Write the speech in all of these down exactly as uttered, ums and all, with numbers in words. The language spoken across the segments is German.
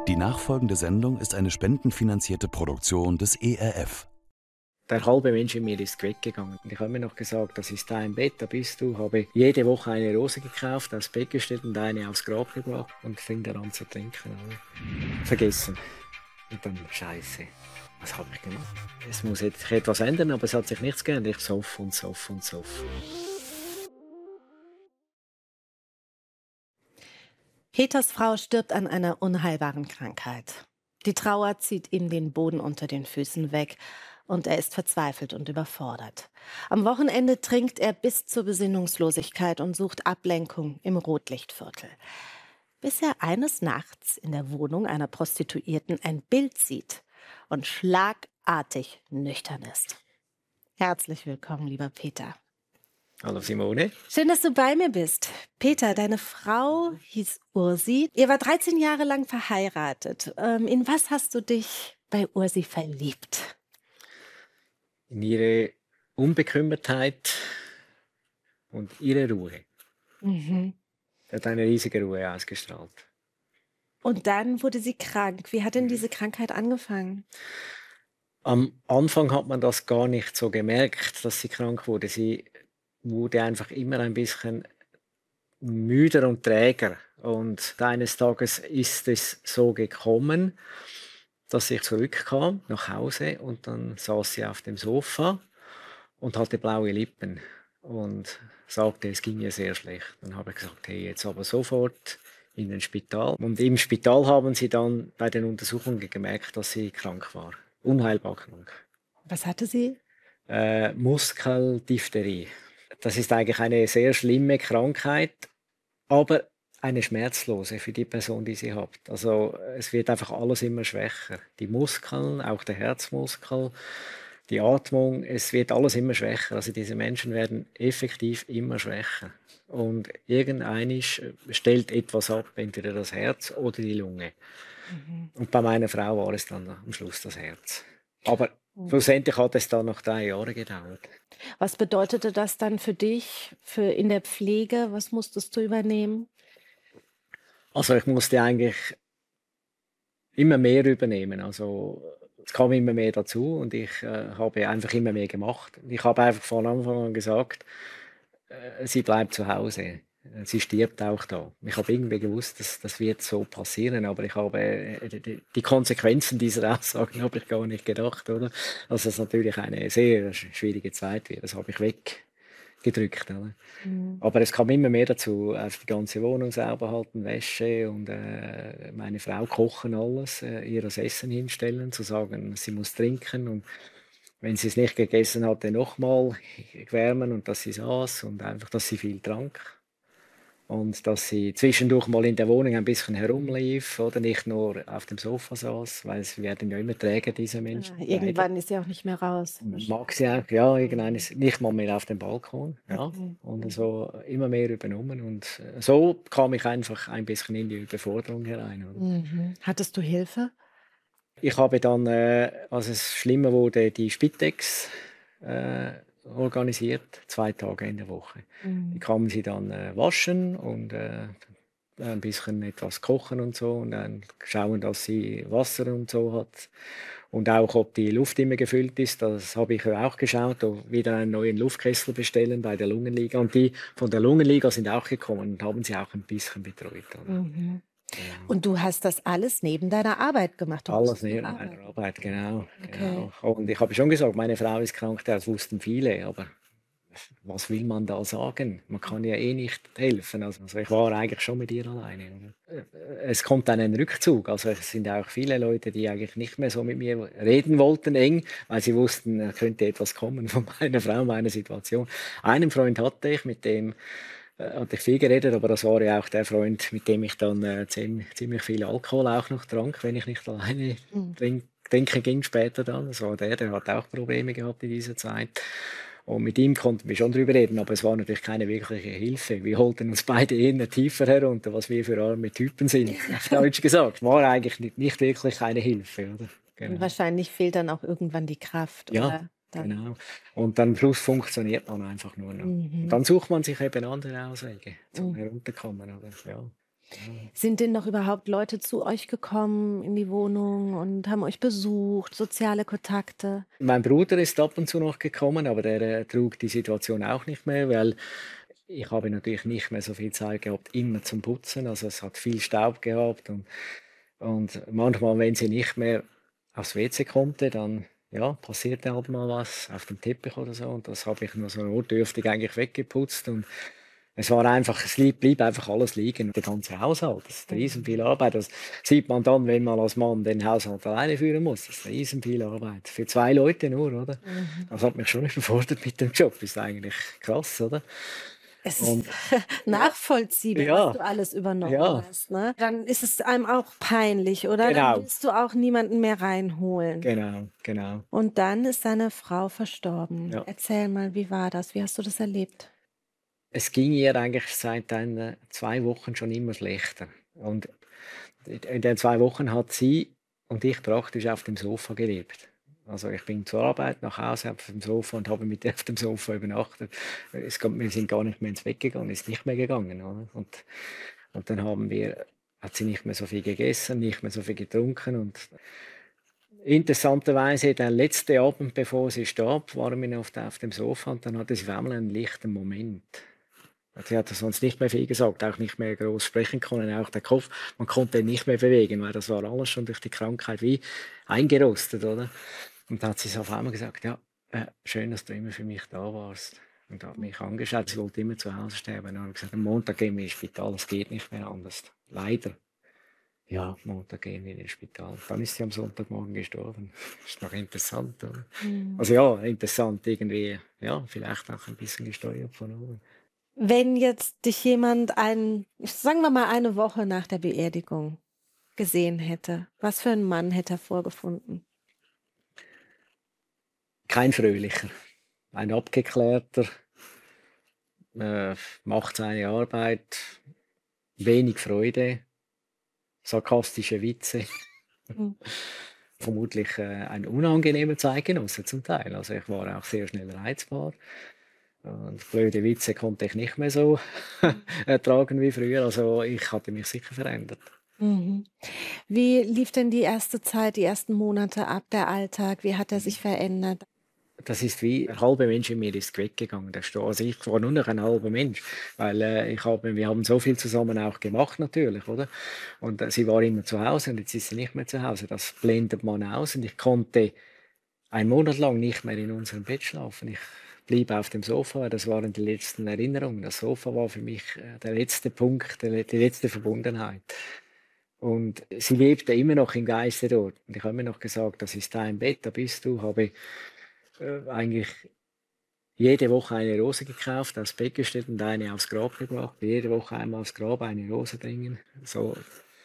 Die nachfolgende Sendung ist eine spendenfinanzierte Produktion des E R F. Der halbe Mensch in mir ist weggegangen. Und ich habe mir noch gesagt, das ist dein Bett, da bist du. Habe jede Woche eine Rose gekauft, aufs Bett gestellt und eine aufs Grab gebracht und fing daran zu trinken. Oder? Vergessen. Und dann, Scheiße, was habe ich gemacht? Es muss sich etwas ändern, aber es hat sich nichts geändert. Ich soff und soff und soff. Peters Frau stirbt an einer unheilbaren Krankheit. Die Trauer zieht ihm den Boden unter den Füßen weg und er ist verzweifelt und überfordert. Am Wochenende trinkt er bis zur Besinnungslosigkeit und sucht Ablenkung im Rotlichtviertel. Bis er eines Nachts in der Wohnung einer Prostituierten ein Bild sieht und schlagartig nüchtern ist. Herzlich willkommen, lieber Peter. Hallo Simone. Schön, dass du bei mir bist. Peter, deine Frau hieß Ursi. Ihr war dreizehn Jahre lang verheiratet. Ähm, in was hast du dich bei Ursi verliebt? In ihre Unbekümmertheit und ihre Ruhe. Mhm. Sie hat eine riesige Ruhe ausgestrahlt. Und dann wurde sie krank. Wie hat denn diese Krankheit angefangen? Am Anfang hat man das gar nicht so gemerkt, dass sie krank wurde. Sie wurde einfach immer ein bisschen müder und träger. Und eines Tages ist es so gekommen, dass ich zurückkam nach Hause und dann saß sie auf dem Sofa und hatte blaue Lippen und sagte, es ging ihr sehr schlecht. Dann habe ich gesagt, hey, jetzt aber sofort in den Spital. Und im Spital haben sie dann bei den Untersuchungen gemerkt, dass sie krank war. Unheilbar krank. Was hatte sie? Äh, Muskeldiphtherie. Das ist eigentlich eine sehr schlimme Krankheit, aber eine schmerzlose für die Person, die sie hat. Also es wird einfach alles immer schwächer. Die Muskeln, auch der Herzmuskel, die Atmung, es wird alles immer schwächer. Also diese Menschen werden effektiv immer schwächer. Und irgendeinisch stellt etwas ab, entweder das Herz oder die Lunge. Mhm. Und bei meiner Frau war es dann am Schluss das Herz. Aber schlussendlich hat es dann noch drei Jahre gedauert. Was bedeutete das dann für dich, für in der Pflege? Was musstest du übernehmen? Also ich musste eigentlich immer mehr übernehmen. Also es kam immer mehr dazu und ich äh, habe einfach immer mehr gemacht. Ich habe einfach von Anfang an gesagt, äh, sie bleibt zu Hause. Sie stirbt auch da. Ich habe irgendwie gewusst, dass das wird so passieren, aber ich habe äh, die, die Konsequenzen dieser Aussagen habe ich gar nicht gedacht, oder? Dass es natürlich eine sehr schwierige Zeit wird. Das habe ich weggedrückt, oder? Mhm. Aber es kam immer mehr dazu, auf die ganze Wohnung sauber halten, Wäsche und äh, meine Frau kochen alles, äh, ihr das Essen hinstellen, zu sagen, sie muss trinken und wenn sie es nicht gegessen hatte, nochmal wärmen und dass sie saß und einfach, dass sie viel trank. Und dass sie zwischendurch mal in der Wohnung ein bisschen herumlief oder nicht nur auf dem Sofa saß, weil sie werden ja immer träger, diese Menschen. Ja, irgendwann ist sie auch nicht mehr raus. Mag sie auch, ja, irgendwann ist nicht mal mehr auf dem Balkon. Ja. Okay. Und so immer mehr übernommen. Und so kam ich einfach ein bisschen in die Überforderung herein. Oder? Mhm. Hattest du Hilfe? Ich habe dann, äh, als es schlimmer wurde, die Spitex äh, organisiert, zwei Tage in der Woche. Mhm. Die kamen sie dann äh, waschen und äh, ein bisschen etwas kochen und so und dann schauen, dass sie Wasser und so hat. Und auch, ob die Luft immer gefüllt ist, das habe ich auch geschaut, wieder einen neuen Luftkessel bestellen bei der Lungenliga. Und die von der Lungenliga sind auch gekommen und haben sie auch ein bisschen betreut. Mhm. Ja. Und du hast das alles neben deiner Arbeit gemacht? Du alles neben meiner Arbeit, genau. Okay. genau. Und ich habe schon gesagt, meine Frau ist krank, das wussten viele, aber was will man da sagen? Man kann ja eh nicht helfen. Also ich war eigentlich schon mit ihr alleine. Es kommt dann ein Rückzug. Also es sind auch viele Leute, die eigentlich nicht mehr so mit mir reden wollten, eng, weil sie wussten, da könnte etwas kommen von meiner Frau, meiner Situation. Einen Freund hatte ich, mit dem hatte ich viel geredet, aber das war ja auch der Freund, mit dem ich dann äh, ziemlich, ziemlich viel Alkohol auch noch trank, wenn ich nicht alleine mhm. trink, trinken ging später dann. Das war der, der hat auch Probleme gehabt in dieser Zeit. Und mit ihm konnten wir schon drüber reden, aber es war natürlich keine wirkliche Hilfe. Wir holten uns beide eher tiefer herunter, was wir für arme Typen sind, auf Deutsch gesagt. War eigentlich nicht, nicht wirklich eine Hilfe. Oder? Genau. Und wahrscheinlich fehlt dann auch irgendwann die Kraft, ja. oder? Dann. Genau. Und dann plus funktioniert man einfach nur noch. Mhm. Und dann sucht man sich eben andere Auswege zum mhm. Herunterkommen. Oder? Ja. Sind denn noch überhaupt Leute zu euch gekommen in die Wohnung und haben euch besucht, soziale Kontakte? Mein Bruder ist ab und zu noch gekommen, aber der äh, trug die Situation auch nicht mehr, weil ich habe natürlich nicht mehr so viel Zeit gehabt, immer zum Putzen. Also es hat viel Staub gehabt und, und manchmal, wenn sie nicht mehr aufs W C konnte, dann ja, passierte halt mal was auf dem Teppich oder so. Und das habe ich nur so notdürftig eigentlich weggeputzt. Und es war einfach, es blieb, blieb einfach alles liegen. Der ganze Haushalt, das ist riesen viel Arbeit. Das sieht man dann, wenn man als Mann den Haushalt alleine führen muss. Das ist riesen viel Arbeit. Für zwei Leute nur, oder? Mhm. Das hat mich schon überfordert mit dem Job. Ist eigentlich krass, oder? Es ist Und nachvollziehbar, was ja, du alles übernommen ja, hast, ne? Dann ist es einem auch peinlich, oder? Dann genau, willst du auch niemanden mehr reinholen. genau, genau. Und dann ist deine Frau verstorben. Ja. Erzähl mal, wie war das? Wie hast du das erlebt? Es ging ihr eigentlich seit dann äh, zwei Wochen schon immer schlechter. Und in den zwei Wochen hat sie und ich praktisch auf dem Sofa gelebt. Also ich bin zur Arbeit nach Hause auf dem Sofa und habe mit ihr auf dem Sofa übernachtet. Es, gab- wir sind gar nicht mehr ins Bett gegangen, ist nicht mehr gegangen. Oder? Und, und dann haben wir, hat sie nicht mehr so viel gegessen, nicht mehr so viel getrunken. Und interessanterweise, der letzte Abend, bevor sie starb, waren wir auf, der, auf dem Sofa und dann hatte sie auf einmal einen lichten Moment. Sie hat sonst nicht mehr viel gesagt, auch nicht mehr groß sprechen können, auch der Kopf, man konnte ihn nicht mehr bewegen, weil das war alles schon durch die Krankheit wie eingerostet, oder? Und da hat sie so auf einmal gesagt, ja, äh, schön, dass du immer für mich da warst. Und hat mich angeschaut, sie wollte immer zu Hause sterben. Und hat gesagt, am Montag gehen wir ins Spital, es geht nicht mehr anders. Leider. Ja, Montag gehen wir ins Spital. Dann ist sie am Sonntagmorgen gestorben. Ist noch interessant, oder? Mhm. Also ja, interessant irgendwie, ja, vielleicht auch ein bisschen gesteuert von oben. Wenn jetzt dich jemand ein, sagen wir mal eine Woche nach der Beerdigung gesehen hätte, was für einen Mann hätte er vorgefunden? Kein fröhlicher, ein abgeklärter, äh, macht seine Arbeit, wenig Freude, sarkastische Witze, Mhm. vermutlich äh, ein unangenehmer Zeitgenosse zum Teil. Also ich war auch sehr schnell reizbar und blöde Witze konnte ich nicht mehr so ertragen wie früher. Also ich hatte mich sicher verändert. Mhm. Wie lief denn die erste Zeit, die ersten Monate ab, der Alltag? Wie hat er sich verändert? Das ist wie ein halber Mensch in mir ist weggegangen. Der Sto also ich war nur noch ein halber Mensch, weil äh, ich habe, wir haben so viel zusammen auch gemacht natürlich, oder? Und äh, sie war immer zu Hause und jetzt ist sie nicht mehr zu Hause. Das blendet man aus und ich konnte einen Monat lang nicht mehr in unserem Bett schlafen. Ich blieb auf dem Sofa, weil das waren die letzten Erinnerungen. Das Sofa war für mich äh, der letzte Punkt, der, die letzte Verbundenheit. Und sie lebte immer noch im Geiste dort. Und ich habe mir noch gesagt, das ist dein Bett, da bist du, habe äh, eigentlich jede Woche eine Rose gekauft, aufs Bett gestellt und eine aufs Grab gebracht. Jede Woche einmal aufs Grab eine Rose bringen. So.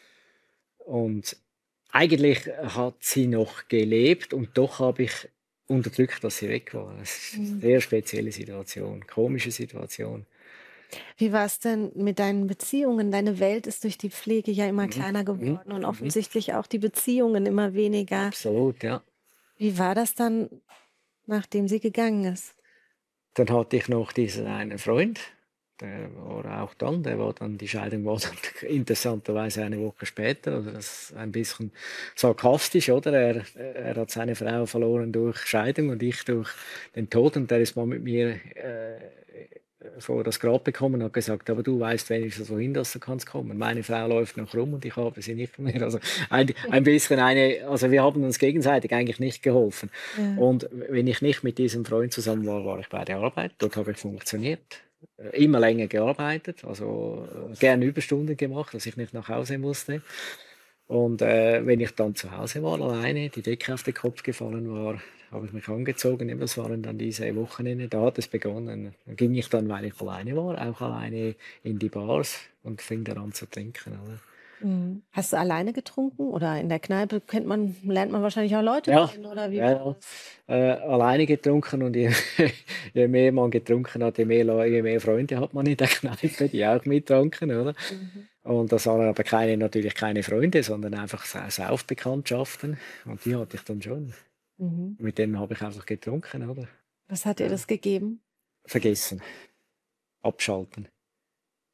Und eigentlich hat sie noch gelebt und doch habe ich unterdrückt, dass sie weg war. Das ist eine Mhm. sehr spezielle Situation, komische Situation. Wie war es denn mit deinen Beziehungen? Deine Welt ist durch die Pflege ja immer Mhm. kleiner Mhm. geworden und Mhm. offensichtlich auch die Beziehungen immer weniger. Absolut, ja. Wie war das dann, nachdem sie gegangen ist? Dann hatte ich noch diesen einen Freund, der war auch dann, der war dann, die Scheidung war dann interessanterweise eine Woche später, also das ist ein bisschen sarkastisch, oder? Er, er hat seine Frau verloren durch Scheidung und ich durch den Tod und der ist mal mit mir äh, vor das Grab gekommen und hat gesagt, aber du weißt wenigstens wohin, dass du kannst kommen. Meine Frau läuft noch rum und ich habe sie nicht mehr. Also ein, ein bisschen eine, also wir haben uns gegenseitig eigentlich nicht geholfen. Ja. Und wenn ich nicht mit diesem Freund zusammen war, war ich bei der Arbeit. Dort habe ich funktioniert. Äh, Immer länger gearbeitet, also äh, gerne Überstunden gemacht, dass ich nicht nach Hause musste. Und äh, wenn ich dann zu Hause war, alleine, die Decke auf den Kopf gefallen war, habe ich mich angezogen. Eben, das waren dann diese Wochenende, da hat es begonnen. Da ging ich dann, weil ich alleine war, auch alleine in die Bars und fing dann an zu trinken. Oder? Mhm. Hast du alleine getrunken oder in der Kneipe kennt man, lernt man wahrscheinlich auch Leute Ja, kennen oder wie ja, war ja. das? Äh, alleine getrunken und je, je mehr man getrunken hat, je mehr, Leu- je mehr Freunde hat man in der Kneipe, die auch mittranken, oder? Mhm. Und das waren aber keine, natürlich keine Freunde, sondern einfach Sa- Saufbekanntschaften. Und die hatte ich dann schon. Mhm. Mit denen habe ich einfach getrunken, oder? Was hat dir Ja. das gegeben? Vergessen, abschalten.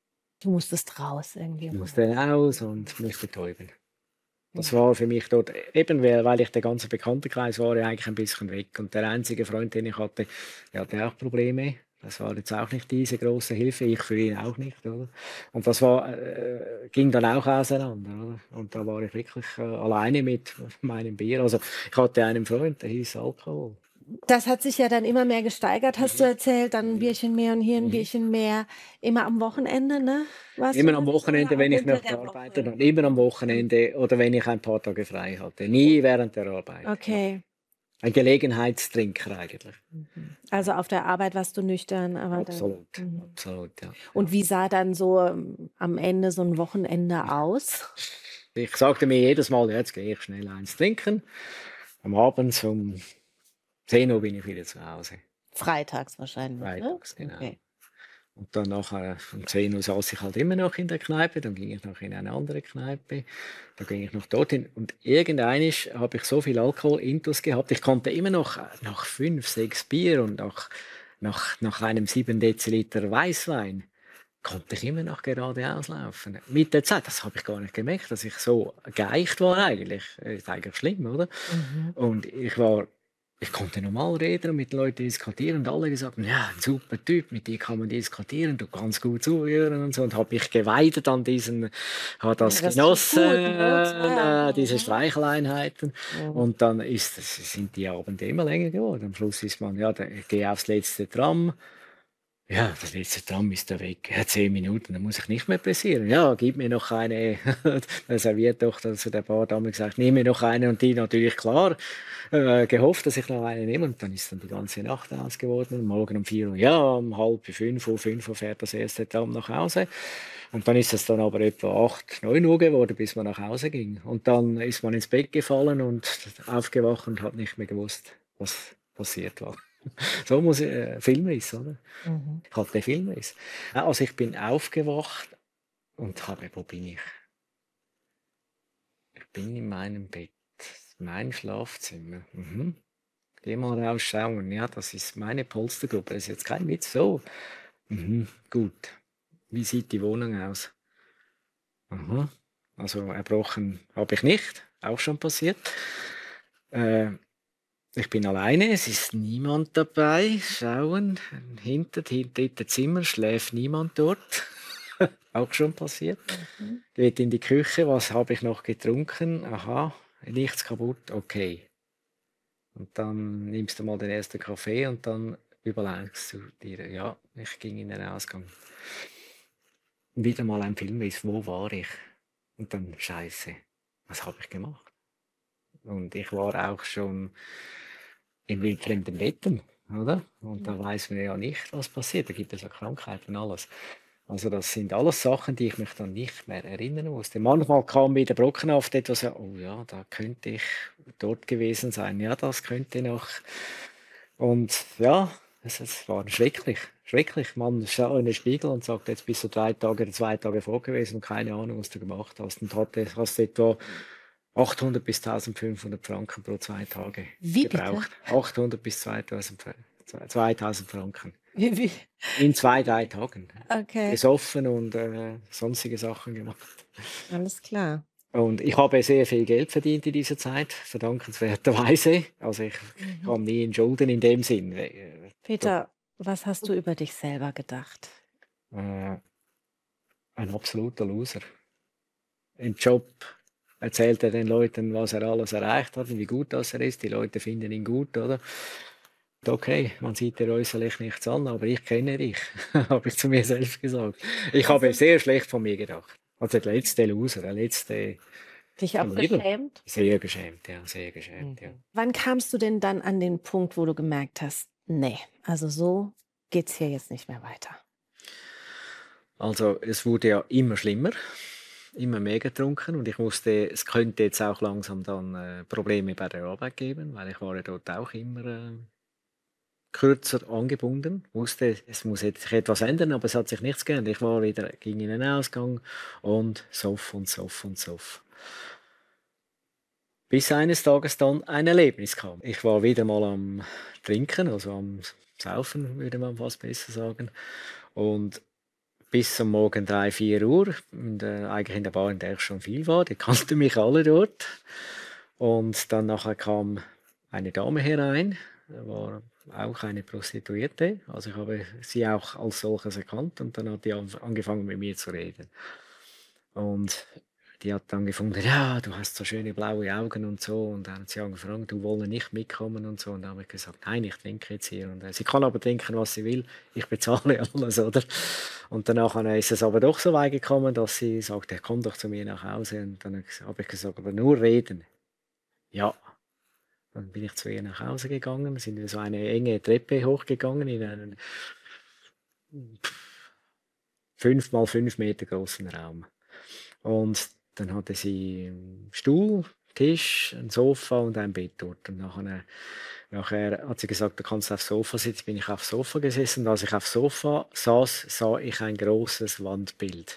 Du musstest raus irgendwie. Ich musste raus und musste täuben. Das war für mich dort, eben weil, weil ich der ganze Bekanntenkreis war, ja eigentlich ein bisschen weg. Und der einzige Freund, den ich hatte, der hatte auch Probleme. Das war jetzt auch nicht diese große Hilfe, ich für ihn auch nicht. Oder? Und das war, äh, ging dann auch auseinander. Oder? Und da war ich wirklich äh, alleine mit meinem Bier. Also ich hatte einen Freund, der hieß Alkohol. Das hat sich ja dann immer mehr gesteigert, hast du erzählt. Dann ein Bierchen mehr und hier ein Mhm. Bierchen mehr. Immer am Wochenende, ne? Warst Immer du am das? Wochenende, Oder wenn auch ich unter noch der gearbeitet Woche? habe. Immer am Wochenende oder wenn ich ein paar Tage frei hatte. Nie während der Arbeit. Ja. Okay. Ein Gelegenheitstrinker eigentlich. Mhm. Also auf der Arbeit warst du nüchtern, aber dann. Absolut, Mhm. absolut, ja. Und wie sah dann so ähm, am Ende so ein Wochenende aus? Ich sagte mir jedes Mal, ja, jetzt gehe ich schnell eins trinken. Am Abend um zehn Uhr bin ich wieder zu Hause. Freitags wahrscheinlich, ne? Freitags, genau. Okay. Und dann nachher um zehn Uhr saß ich halt immer noch in der Kneipe, dann ging ich noch in eine andere Kneipe, dann ging ich noch dorthin und irgendeinisch habe ich so viel Alkohol-Intus gehabt, ich konnte immer noch nach fünf, sechs Bier und nach, nach, nach einem sieben Deziliter Weißwein konnte ich immer noch geradeaus laufen. Mit der Zeit, das habe ich gar nicht gemerkt, dass ich so geeicht war eigentlich. Das ist eigentlich schlimm, oder? Mhm. Und ich war ich konnte normal reden und mit den Leuten diskutieren und alle gesagt, ja, ein super Typ, mit dir kann man diskutieren, du kannst gut zuhören und so. Und habe mich geweidet an diesen, habe das Ja, das genossen, tut gut, ne? äh, diese Mhm. Streicheleinheiten. Mhm. Und dann ist, sind die Abende immer länger geworden. Am Schluss ist man, ja, ich gehe aufs letzte Tram. Ja, das letzte Tram ist da weg. Ja, zehn Minuten, dann muss ich nicht mehr pressieren. Ja, gib mir noch eine. Dann serviert doch zu der Bardame gesagt, nehme mir noch eine. Und die natürlich klar äh, gehofft, dass ich noch eine nehme. Und dann ist dann die ganze Nacht aus geworden. Morgen um vier Uhr, ja, um halb fünf Uhr, fünf Uhr fährt das erste Tram nach Hause. Und dann ist es dann aber etwa acht, neun Uhr geworden, bis man nach Hause ging. Und dann ist man ins Bett gefallen und aufgewacht und hat nicht mehr gewusst, was passiert war. So muss ich, äh, Filmriss, oder? Mhm. Ich hatte Filmriss. Also ich bin aufgewacht und habe, wo bin ich? Ich bin in meinem Bett, mein Schlafzimmer. Mhm. Geh mal rausschauen. Ja, das ist meine Polstergruppe. Das ist jetzt kein Witz. So. Mhm. Gut. Wie sieht die Wohnung aus? Mhm. Also erbrochen habe ich nicht. Auch schon passiert. Äh, Ich bin alleine, es ist niemand dabei. Schauen, hinter dem dritten Zimmer schläft niemand dort. Auch schon passiert. Mhm. Geht in die Küche, was habe ich noch getrunken? Aha, nichts kaputt, okay. Und dann nimmst du mal den ersten Kaffee und dann überlegst du dir, ja, ich ging in den Ausgang. Wieder mal ein Film ist, wo war ich? Und dann, Scheiße, was habe ich gemacht? Und ich war auch schon in wildfremden Betten, oder? Und da weiß man ja nicht, was passiert. Da gibt es ja Krankheiten und alles. Also das sind alles Sachen, die ich mich dann nicht mehr erinnern musste. Manchmal kam wieder brockenhaft etwas, ja, oh ja, da könnte ich dort gewesen sein. Ja, das könnte noch. Und ja, es, es war schrecklich. Schrecklich. Man schaut in den Spiegel und sagt, jetzt bist du drei Tage oder zwei Tage vor gewesen und keine Ahnung, was du gemacht hast. Und hatte, hast etwa achthundert bis eintausendfünfhundert Franken pro zwei Tage Wie bitte? gebraucht. achthundert bis zweitausend, zweitausend Franken. Wie, wie? In zwei, drei Tagen. Okay, Gesoffen und äh, sonstige Sachen gemacht. alles klar. Und ich habe sehr viel Geld verdient in dieser Zeit, verdankenswerterweise. Also ich Mhm. kam nie in Schulden in dem Sinn. Äh, Peter, was hast du über dich selber gedacht? äh, ein absoluter Loser. Im Job erzählt er den Leuten, was er alles erreicht hat und wie gut das er ist. Die Leute finden ihn gut, oder? Okay, man sieht dir äußerlich nichts an, aber ich kenne dich, habe ich zu mir selbst gesagt. Ich habe Also sehr schlecht von mir gedacht. Also der letzte Loser, der letzte dich auch Verlierer. geschämt? Sehr geschämt, ja, sehr geschämt, ja. Mhm. Wann kamst du denn dann an den Punkt, wo du gemerkt hast, nee, also so geht's hier jetzt nicht mehr weiter? Also es wurde ja immer schlimmer, immer mehr getrunken und ich wusste, es könnte jetzt auch langsam dann äh, Probleme bei der Arbeit geben, weil ich war ja dort auch immer äh, kürzer angebunden. Wusste, es muss jetzt sich etwas ändern, aber es hat sich nichts geändert. Ich war wieder, ging in den Ausgang und soff und soff und soff. Bis eines Tages dann ein Erlebnis kam. Ich war wieder mal am Trinken, also am Saufen, würde man fast besser sagen. Und bis am Morgen drei, vier Uhr. Und, äh, eigentlich in der Bar, in der ich schon viel war. Die kannten mich alle dort. Und dann nachher kam eine Dame herein, war auch eine Prostituierte. Also ich habe sie auch als solches erkannt und dann hat die an- angefangen mit mir zu reden. Und die hat dann gefunden, ja, du hast so schöne blaue Augen und so. Und dann hat sie angefragt, du wolltest nicht mitkommen und so. Und dann habe ich gesagt, nein, ich trinke jetzt hier. Und äh, sie kann aber trinken, was sie will. Ich bezahle alles, oder? Und danach ist es aber doch so weit gekommen, dass sie sagte, komm doch zu mir nach Hause. Und dann habe ich gesagt, aber nur reden. Ja. Dann bin ich zu ihr nach Hause gegangen, sind wir so eine enge Treppe hochgegangen in einen fünf mal fünf Meter großen Raum. Und dann hatte sie einen Stuhl, Tisch, ein Sofa und ein Bett dort. Und nachher, nachher hat sie gesagt, du kannst aufs Sofa sitzen. Bin ich aufs Sofa gesessen. Und als ich aufs Sofa saß, sah ich ein großes Wandbild.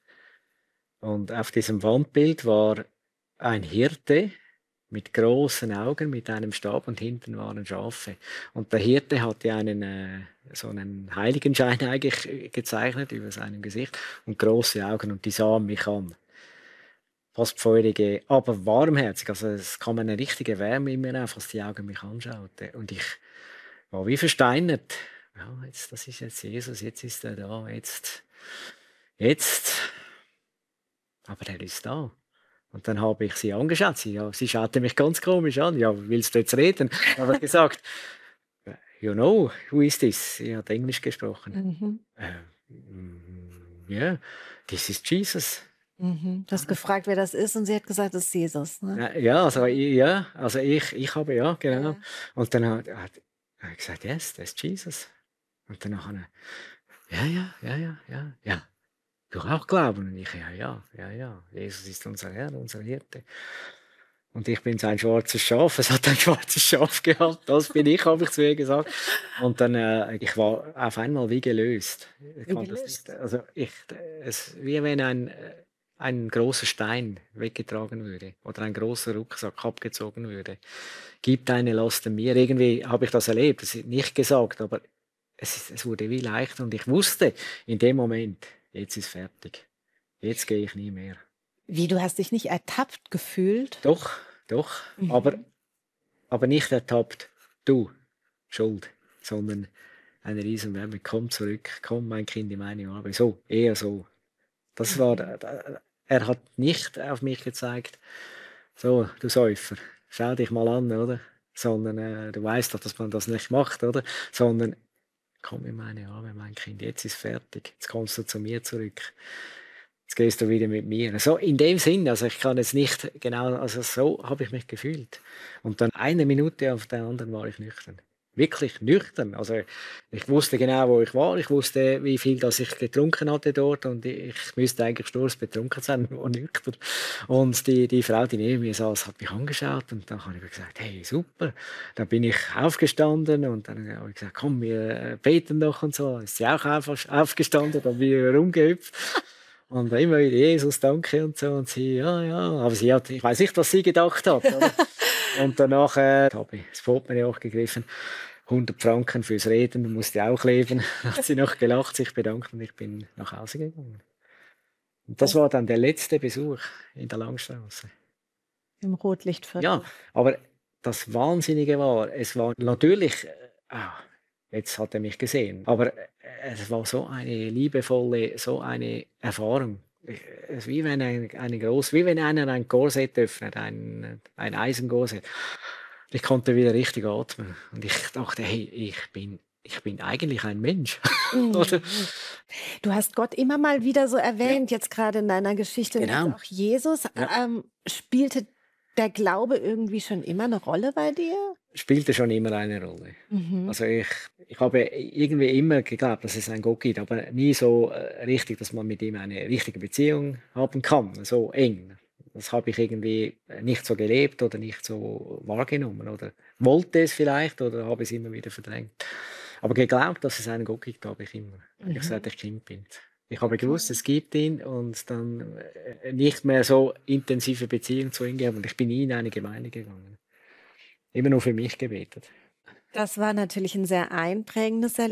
Und auf diesem Wandbild war ein Hirte mit großen Augen, mit einem Stab und hinten waren Schafe. Und der Hirte hatte einen, äh, so einen Heiligenschein eigentlich gezeichnet über seinem Gesicht und große Augen und die sahen mich an. Fast feurige, aber warmherzig. Also es kam eine richtige Wärme in mir auf, als die Augen mich anschauten. Und ich war wie versteinert. Ja, jetzt, das ist jetzt Jesus, jetzt ist er da, jetzt, jetzt. Aber er ist da. Und dann habe ich sie angeschaut. Sie, ja, sie schaute mich ganz komisch an. Ja, willst du jetzt reden? Dann habe ich gesagt, you know, who is this? Sie hat Englisch gesprochen. Mhm. Äh, mm, yeah, this is Jesus. Mhm. Du hast gefragt, wer das ist, und sie hat gesagt, das ist Jesus. Ne? Ja, ja, also, ich- ja, also ich, ich habe ja, genau. Ja. Und dann hat, hat er gesagt, yes, das ist Jesus. Und dann nachher, ja, ja, ja, ja, ja, ja. Du auch glauben? Und ich, ja, ja, ja, ja. Jesus ist unser Herr, unser Hirte. Und ich bin sein schwarzes Schaf. Es hat ein schwarzes Schaf gehabt. Das bin ich, habe ich zu ihr gesagt. Und dann, äh, ich war auf einmal wie gelöst. Ich Wie kann das gelöst? nicht, also ich, es, wie wenn ein, äh, ein großer Stein weggetragen würde oder ein großer Rucksack abgezogen würde. Gib deine Lasten mir. Irgendwie habe ich das erlebt. Das ist nicht gesagt, aber es, ist, es wurde wie leicht und ich wusste in dem Moment, jetzt ist fertig. Jetzt gehe ich nie mehr. Wie, du hast dich nicht ertappt gefühlt? Doch, doch, Mhm. aber, aber nicht ertappt, du, Schuld, sondern eine Riesenwärme. Komm zurück, komm, mein Kind, in meine Arme. So, eher so. Das war, Mhm. äh, er hat nicht auf mich gezeigt, so, du Säufer, schau dich mal an, oder? Sondern äh, du weißt doch, dass man das nicht macht, oder? Sondern komm in meine Arme, mein Kind, jetzt ist fertig. Jetzt kommst du zu mir zurück. Jetzt gehst du wieder mit mir. So in dem Sinn, also ich kann jetzt nicht genau, also so habe ich mich gefühlt. Und dann eine Minute auf der anderen war ich nüchtern. Wirklich nüchtern. Also ich wusste genau, wo ich war. Ich wusste, wie viel das ich getrunken hatte dort und ich müsste eigentlich sturzbetrunken sein, nur nüchtern. Und die, die Frau, die neben mir saß, hat mich angeschaut und dann habe ich gesagt, hey, super. Dann bin ich aufgestanden und dann habe ich gesagt, komm, wir äh, beten doch und so. Ist sie auch auf, aufgestanden, dann bin ich rumgehüpft. Und immer wieder, Jesus, danke und so. Und sie, ja, ja. Aber sie hat, ich weiß nicht, was sie gedacht hat. Oder? Und danach äh, habe ich das Portemonnaie auch gegriffen. hundert Franken fürs Reden, du musst ja auch leben. Dann hat sie noch gelacht, sich bedankt und ich bin nach Hause gegangen. Und das Das war dann der letzte Besuch in der Langstraße. im Rotlichtviertel. Ja, aber das Wahnsinnige war, es war natürlich, äh, ah, jetzt hat er mich gesehen, aber äh, es war so eine liebevolle, so eine Erfahrung. Ich- Es ist wie wenn ein, eine groß, wie wenn einer ein Korsett öffnet, ein, ein Eisenkorsett. Ich konnte wieder richtig atmen und ich dachte, hey, ich bin, ich bin eigentlich ein Mensch. Oder? Mhm. Du hast Gott immer mal wieder so Ja, erwähnt, jetzt gerade in deiner Geschichte, und jetzt genau. auch Jesus. Ja. Ähm, spielte der Glaube irgendwie schon immer eine Rolle bei dir? Spielte schon immer eine Rolle. Mhm. Also ich, ich habe irgendwie immer geglaubt, dass es einen Gott gibt, aber nie so äh, richtig, dass man mit ihm eine richtige Beziehung haben kann, so eng. Das habe ich irgendwie nicht so gelebt oder nicht so wahrgenommen oder wollte es vielleicht oder habe es immer wieder verdrängt. Aber geglaubt, dass es einen Gott gibt, habe ich immer, eigentlich Mhm. seit ich Kind bin. Ich habe gewusst, es gibt ihn und dann äh, nicht mehr so intensive Beziehung zu ihm gehabt und ich bin nie in eine Gemeinde gegangen. Immer nur für mich gebetet. Das war natürlich ein sehr einprägendes Erlebnis.